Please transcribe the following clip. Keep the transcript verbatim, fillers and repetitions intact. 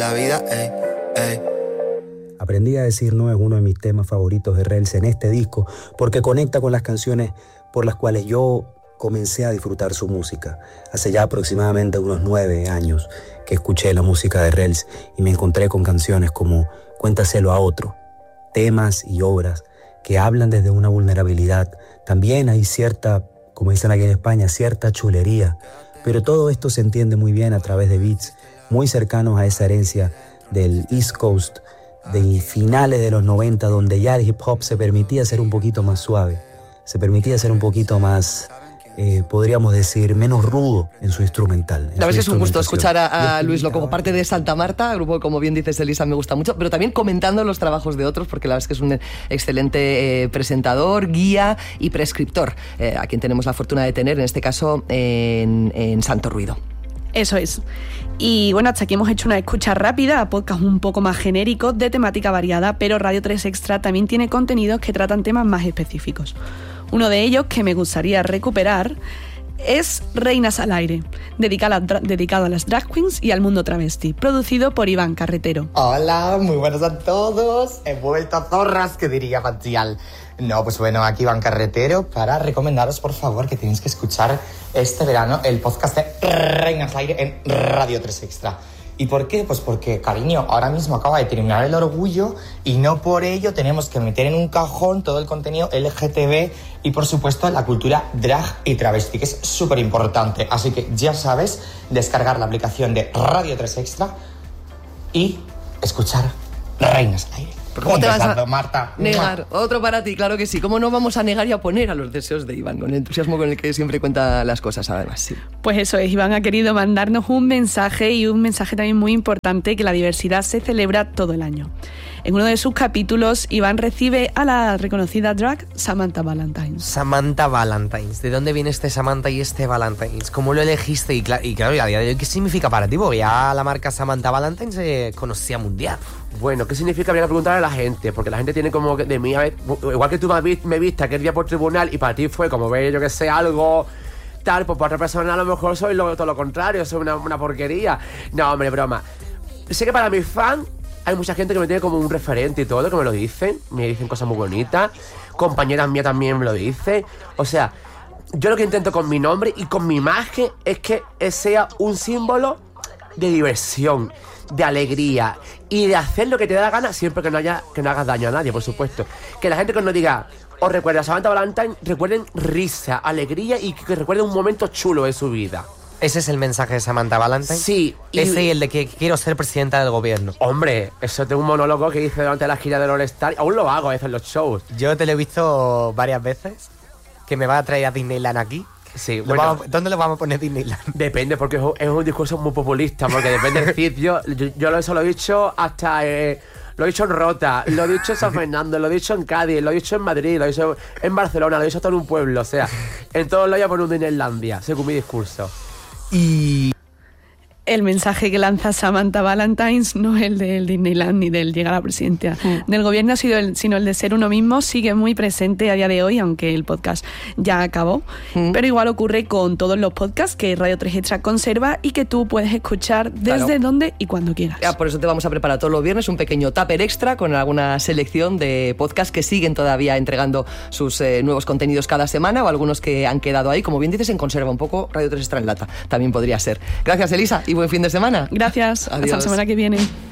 la vida, ey, ey. Aprendí a decir no es uno de mis temas favoritos de Rels en este disco porque conecta con las canciones por las cuales yo comencé a disfrutar su música. Hace ya aproximadamente unos nueve años que escuché la música de Rels y me encontré con canciones como Cuéntaselo a otro, temas y obras que hablan desde una vulnerabilidad. También hay cierta, como dicen aquí en España, cierta chulería, pero todo esto se entiende muy bien a través de beats muy cercanos a esa herencia del East Coast de finales de los noventa, donde ya el hip hop se permitía ser un poquito más suave, se permitía ser un poquito más... Eh, podríamos decir, menos rudo en su instrumental. La verdad es que es un gusto escuchar a, a Luis Lo como parte de Santa Marta, grupo que, como bien dices, Elisa, me gusta mucho, pero también comentando los trabajos de otros, porque la verdad es que es un excelente eh, presentador, guía y prescriptor, eh, a quien tenemos la fortuna de tener, en este caso, en, en Santo Ruido. Eso es. Y bueno, hasta aquí hemos hecho una escucha rápida a podcast un poco más genéricos de temática variada, pero Radio tres Extra también tiene contenidos que tratan temas más específicos. Uno de ellos que me gustaría recuperar es Reinas al Aire, dedicado a, dedicado a las drag queens y al mundo travesti, producido por Iván Carretero. Hola, muy buenos a todos. He vuelto a zorras, que diría Macial. No, pues bueno, aquí Iván Carretero para recomendaros, por favor, que tenéis que escuchar este verano el podcast de Reinas al Aire en Radio tres Extra. ¿Y por qué? Pues porque, cariño, ahora mismo acaba de terminar el orgullo y no por ello tenemos que meter en un cajón todo el contenido L G T B y, por supuesto, la cultura drag y travesti, que es súper importante. Así que ya sabes, descargar la aplicación de Radio tres Extra y escuchar Reinas al Aire. ¿Cómo un te vas besazo, a Marta? negar? Otro para ti, claro que sí. ¿Cómo no vamos a negar y a poner a los deseos de Iván, con el entusiasmo con el que siempre cuenta las cosas, además? Sí. Pues eso es, Iván ha querido mandarnos un mensaje y un mensaje también muy importante, que la diversidad se celebra todo el año. En uno de sus capítulos, Iván recibe a la reconocida drag Samantha Valentines. Samantha Valentines. ¿De dónde viene este Samantha y este Valentines? ¿Cómo lo elegiste? Y, cl- y claro, a día de hoy, ¿qué significa para ti? Porque ya la marca Samantha Valentines se conocía mundial. Bueno, ¿qué significa? Habría que preguntarle a la gente, porque la gente tiene como que de mí, a ver, igual que tú me viste, me viste aquel día por tribunal y para ti fue como ver, yo que sé, algo tal, pues para otra persona a lo mejor soy lo, todo lo contrario, soy una, una porquería. No, hombre, broma. Sé que para mis fans hay mucha gente que me tiene como un referente y todo, que me lo dicen, me dicen cosas muy bonitas, compañeras mías también me lo dicen, o sea, yo lo que intento con mi nombre y con mi imagen es que sea un símbolo de diversión, de alegría y de hacer lo que te da la gana siempre que no haya que no hagas daño a nadie, por supuesto. Que la gente cuando diga os recuerda a Samantha Valentine, recuerden risa, alegría y que recuerden un momento chulo de su vida. ¿Ese es el mensaje de Samantha Valentine? Sí. Y ese y el de que quiero ser presidenta del gobierno. Hombre, eso es de un monólogo que hice durante la gira del All Star. Aún lo hago a veces en los shows. Yo te lo he visto varias veces, que me va a traer a Disneyland aquí. Sí, ¿Lo bueno, vamos, ¿dónde lo vamos a poner Disneyland? Depende, porque es un, es un discurso muy populista, porque depende del sitio. Yo, yo eso lo he dicho hasta... Eh, lo he dicho en Rota, lo he dicho en San Fernando, lo he dicho en Cádiz, lo he dicho en Madrid, lo he dicho en Barcelona, lo he dicho hasta en un pueblo. O sea, en todos lados voy a poner un Disneylandia, según mi discurso. Y el mensaje que lanza Samantha Valentines no es el del Disneyland ni del llegar a la presidencia mm. del gobierno, sino el de ser uno mismo. Sigue muy presente a día de hoy, aunque el podcast ya acabó. Mm. Pero igual ocurre con todos los podcasts que Radio tres Extra conserva y que tú puedes escuchar desde claro. donde y cuando quieras. Ya, por eso te vamos a preparar todos los viernes un pequeño tupper extra con alguna selección de podcasts que siguen todavía entregando sus eh, nuevos contenidos cada semana, o algunos que han quedado ahí, como bien dices, en conserva un poco. Radio tres Extra en lata también podría ser. Gracias, Elisa, y buen fin de semana. Gracias. Adiós. Hasta la semana que viene.